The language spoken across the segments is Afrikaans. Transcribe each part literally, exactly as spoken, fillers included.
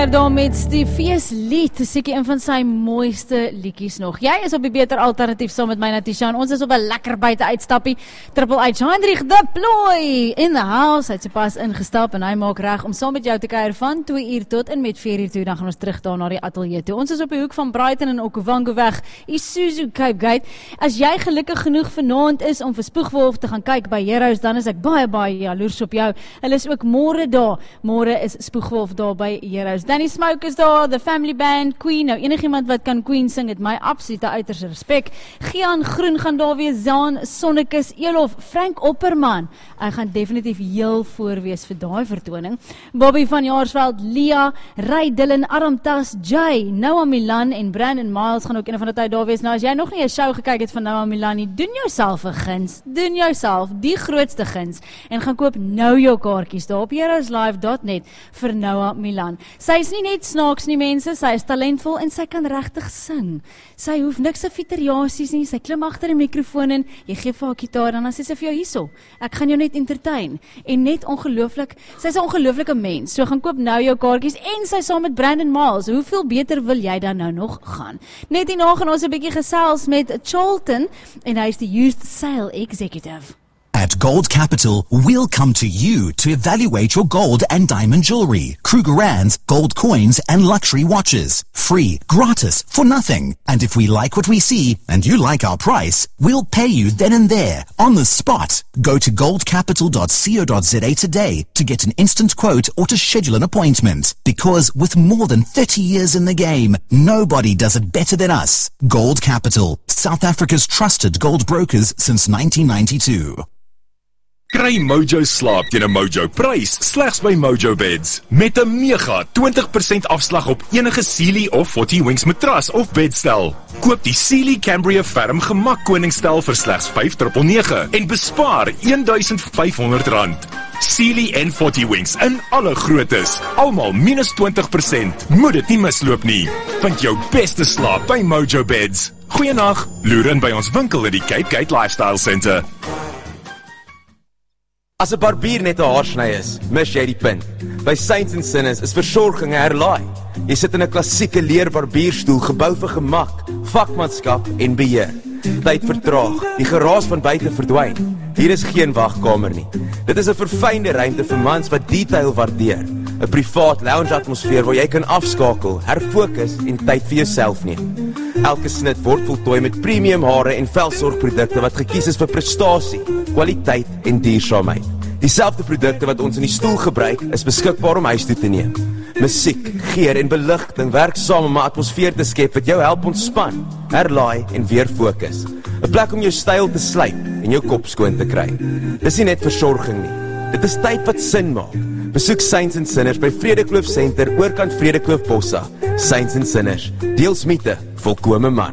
kuier daar met Steffies lied, seker een van sy mooiste liedjies nog. Jy is op die beter alternatief saam met my Natisha, en ons is op 'n lekker buite uitstappie. Triple H Hendrik de Plooi in the house. Hy het sopas ingestap en hy maak reg om saam met jou te kuier van twee uur tot en met vier uur toe. Dan gaan ons terug daar na die ateljee toe. Ons is op die hoek van Brighton en Okavango weg, Isuzu Cape Gate. As jy gelukkig genoeg vanaand is om vir Spoegwolf te gaan kyk by Heroes, dan is ek baie baie jaloers op jou. Hulle is ook môre daar. Môre is Spoegwolf daar by Heroes. Danny Smoke is daar, The Family Band, Queen. Nou enigiemand wat kan Queen sing, het my absolute uiterste respek. Gian Groen gaan daar wees, Zaan Sonnekus, Elof, Frank Opperman. Hy gaan definitief heel voorwees vir daai vertoning. Bobby van Jaarsveld, Lia, Ray Dillon, Aramtas, Jay, Noah Milan en Brandon Miles gaan ook een van die tyd daar wees. Nou as jy nog nie 'n show gekyk het van Noah Milan nie, doen jouself 'n guns. Doen jouself die grootste guns en gaan koop nou jou kaartjies daar op heroes live dot net vir Noah Milan. Sy is nie net snaaks nie mense, sy is talentvol en sy kan regtig sing. Sy hoef niks se fiteriasies nie, sy klim agter die mikrofoon in, jy gee vir haar gitaar en dan sê sy vir jou hierso, ek gaan jou net entertain. En net ongelooflik, sy is 'n ongelooflike mens, so gaan koop nou jou kaartjies en sy saam met Brandon Miles, hoeveel beter wil jy dan nou nog gaan? Net hierna gaan ons 'n bietjie gesels met Charlton en hy is die Used Sale Executive. At Gold Capital, we'll come to you to evaluate your gold and diamond jewelry, Krugerrands, gold coins, and luxury watches. Free, gratis, for nothing. And if we like what we see, and you like our price, we'll pay you then and there, on the spot. Go to gold capital dot co dot za today to get an instant quote or to schedule an appointment. Because with more than thirty years in the game, nobody does it better than us. Gold Capital, South Africa's trusted gold brokers since nineteen ninety-two. Kry Mojo slaap teen 'n Mojo prys slegs by Mojo Beds met 'n mega twintig persent afslag op enige Sealy of forty Wings matras of bedstel. Koop die Sealy Cambria Ferm Gemak koningsstel vir slegs vyf nege nege en bespaar een duisend vyf honderd rand. Sealy en forty Wings in alle groottes, almal minus twintig persent. Moet dit nie misloop nie. Vind jou beste slaap by Mojo Beds. Goeienag, loer in by ons winkel in die Cape Gate Lifestyle Centre. As 'n barbier net 'n haarsny is, mis jy die punt. By Saints and Sinners is versorging 'n herlaai. Jy sit in 'n klassieke leer barbierstoel gebou vir gemak, vakmanskap en beheer. Tyd vertraag, die geraas van buite verdwyn. Hier is geen wagkamer nie. Dit is 'n verfynde ruimte vir mans wat detail waardeer. 'n Privaat lounge atmosfeer waar jy kan afskakel, herfokus en tyd vir jouself neem. Elke snit word voltooi met premium hare en velsorgprodukte wat gekies is vir prestasie, kwaliteit en duursaamheid. Dieselfde produkte wat ons in die stoel gebruik, is beskikbaar om huis toe te neem. Musiek, geur en beligting werk saam om 'n atmosfeer te skep wat jou help ontspan, herlaai en weer fokus. 'n Plek om jou styl te slyp en jou kop skoon te kry. Dis nie net versorging nie. Dit is tyd wat sin maak. Besoek Saints and Sinners by Vredekloof Center, oorkant Vredekloof Bossa. Saints and Sinners, deels mythe, volkome man.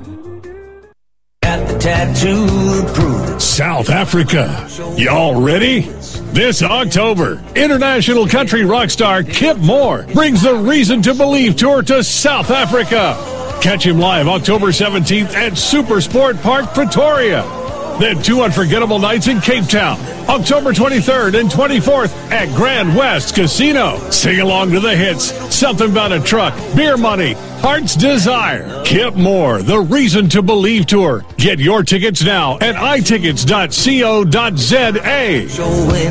South Africa. Y'all ready? This October, international country rock star Kip Moore brings the Reason to Believe tour to South Africa. Catch him live October seventeenth at Supersport Park, Pretoria. Then two unforgettable nights in Cape Town, October twenty-third and twenty-fourth at Grand West Casino. Sing along to the hits, Something About a Truck, Beer Money, Heart's Desire. Kip Moore, the Reason to Believe tour. Get your tickets now at i tickets dot co dot za.